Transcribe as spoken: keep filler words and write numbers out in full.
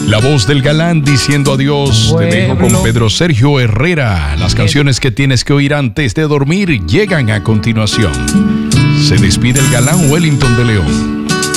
La voz del galán diciendo adiós. Pueblo. Te dejo con Pedro Sergio Herrera. Las canciones que tienes que oír antes de dormir llegan a continuación. Se despide el galán Wellington de León.